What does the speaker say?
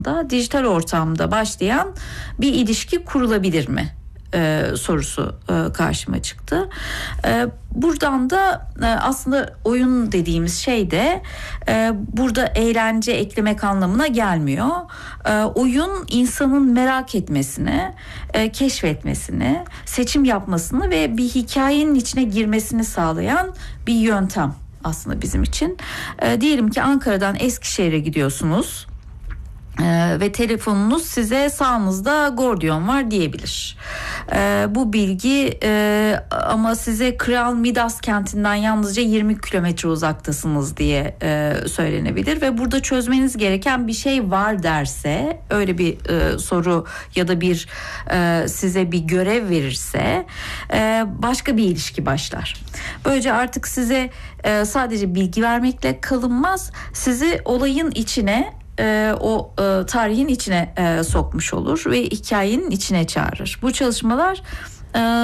dijital ortamda başlayan bir ilişki kurulabilir mi? Sorusu karşıma çıktı. Buradan da aslında oyun dediğimiz şey de burada eğlence eklemek anlamına gelmiyor. Oyun insanın merak etmesini, keşfetmesini, seçim yapmasını ve bir hikayenin içine girmesini sağlayan bir yöntem aslında bizim için. Diyelim ki Ankara'dan Eskişehir'e gidiyorsunuz. Ve telefonunuz size sağınızda Gordiyon var diyebilir. Bu bilgi ama size Kral Midas kentinden yalnızca 20 kilometre uzaktasınız diye söylenebilir ve burada çözmeniz gereken bir şey var derse, öyle bir soru ya da bir size bir görev verirse başka bir ilişki başlar. Böylece artık size sadece bilgi vermekle kalınmaz, sizi olayın içine, o tarihin içine sokmuş olur ve hikayenin içine çağırır. Bu çalışmalar